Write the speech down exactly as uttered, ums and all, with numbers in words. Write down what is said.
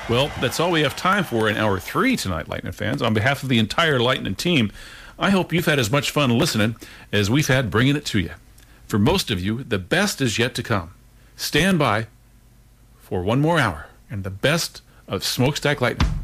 Well, that's all we have time for in hour three tonight, Lightning fans. On behalf of the entire Lightning team, I hope you've had as much fun listening as we've had bringing it to you. For most of you, the best is yet to come. Stand by for one more hour and the best of Smokestack Lightning.